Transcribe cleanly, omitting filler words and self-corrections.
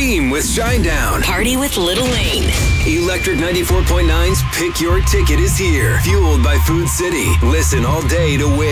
Scream with Shinedown. Party with Little Wayne. Electric 94.9's Pick Your Ticket is here. Fueled by Food City. Listen all day to win.